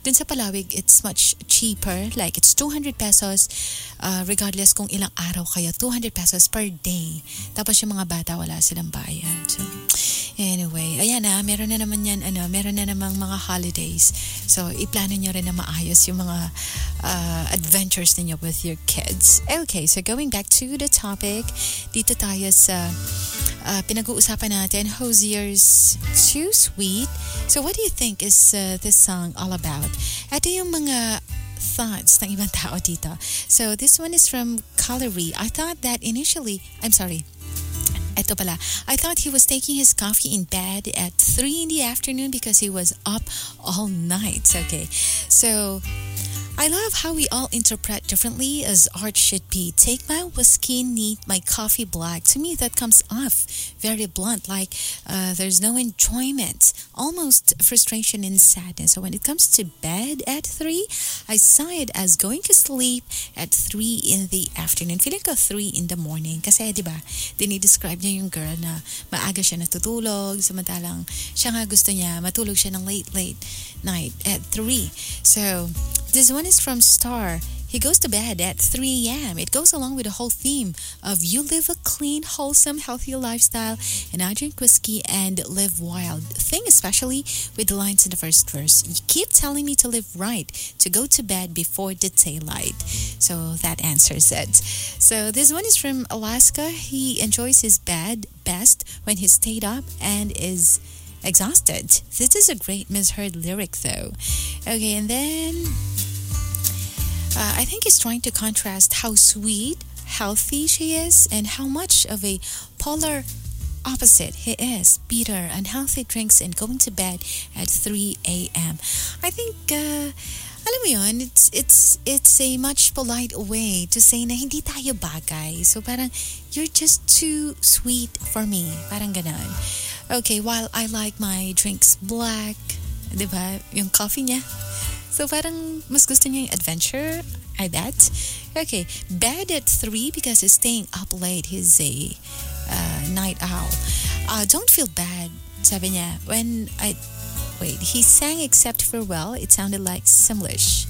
Dun sa Palawig, it's much cheaper. Like, it's 200 pesos regardless kung ilang araw kayo. 200 pesos per day. Tapos yung mga bata, wala silang bayad. So, anyway, ayan na, meron na naman yan, meron na namang mga holidays. So, iplano nyo rin na maayos yung mga adventures ninyo with your kids. Okay, so going back to the topic, dito tayo sa pinag-uusapan natin, Hozier's Too Sweet. So, what do you think is this song all about? Ito yung mga thoughts ng ibang tao dito. So, this one is from Calorie. I thought that initially, Ito pala, I thought he was taking his coffee in bed at 3 in the afternoon because he was up all night. Okay, so I love how we all interpret differently as art should be. Take my whiskey neat, my coffee black. To me, that comes off very blunt, like there's no enjoyment, almost frustration and sadness. So when it comes to bed at 3, I saw it as going to sleep at 3 in the afternoon. Feeling ko 3 in the morning. Kasi, di ba, dinidescribe niya yung girl na maaga siya natutulog, samantalang siya nga gusto niya, matulog siya ng late night at 3. So, this one is from Star. He goes to bed at 3 a.m. It goes along with the whole theme of you live a clean, wholesome, healthy lifestyle, and I drink whiskey and live wild. Thing especially with the lines in the first verse. You keep telling me to live right, to go to bed before the daylight. So that answers it. So this one is from Alaska. He enjoys his bed best when he stayed up and is exhausted. This is a great misheard lyric though. Okay, and then I think he's trying to contrast how sweet, healthy she is and how much of a polar opposite he is. Bitter, unhealthy drinks and going to bed at 3 a.m. I think, alam mo yun, it's a much polite way to say na hindi tayo bagay. So parang, you're just too sweet for me. Parang ganon. Okay, while I like my drinks black, di ba, yung coffee niya. So parang mas gusto niya yung adventure, I bet. Okay, bed at 3 because he's staying up late. He's a night owl. Don't feel bad, sabi niya. He sang Except Farewell. It sounded like Simlish.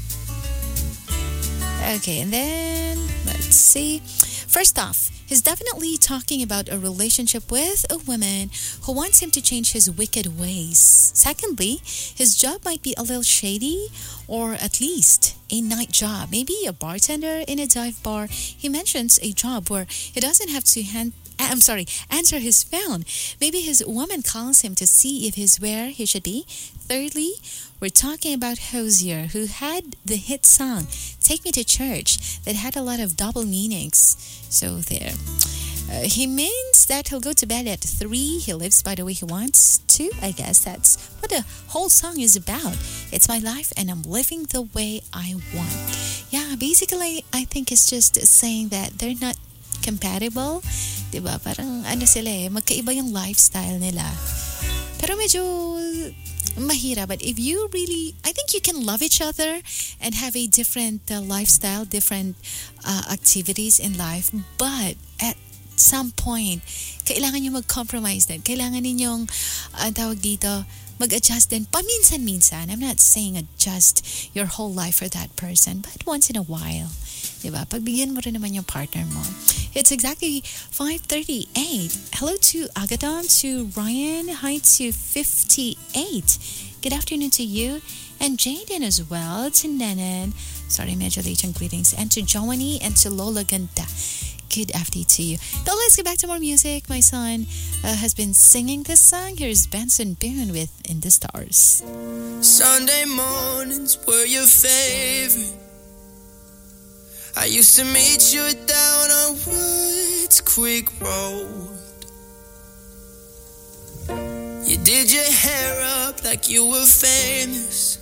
Okay, and then, let's see. First off, he's definitely talking about a relationship with a woman who wants him to change his wicked ways. Secondly, his job might be a little shady, or at least a night job. Maybe a bartender in a dive bar. He mentions a job where he doesn't have to answer his phone. Maybe his woman calls him to see if he's where he should be. Thirdly, we're talking about Hozier, who had the hit song Take Me to Church that had a lot of double meanings. So there. He means that he'll go to bed at 3. He lives by the way he wants to. I guess that's what the whole song is about. It's my life and I'm living the way I want. Yeah, basically, I think it's just saying that they're not compatible. Diba? Parang magkaiba yung lifestyle nila. Pero medyo mahirap. But if you really, I think you can love each other and have a different lifestyle, different activities in life. But at some point, kailangan nyo mag-compromise din. Kailangan ninyong, tawag dito, mag-adjust din paminsan-minsan. I'm not saying adjust your whole life for that person, but once in a while. Diba? Pagbigyan mo rin naman yung partner mo. It's exactly 5:38. Hello to Agaton, to Ryan, hi to 58. Good afternoon to you. And Jaden as well, to Nenan. Sorry, medyo late yung greetings. And to Joanie and to Lola Ganda. Good afternoon to you. Now let's get back to more music. My son has been singing this song. Here's Benson Boone with In the Stars. Sunday mornings were your favorite. I used to meet you down on Woods Creek Road. You did your hair up like you were famous.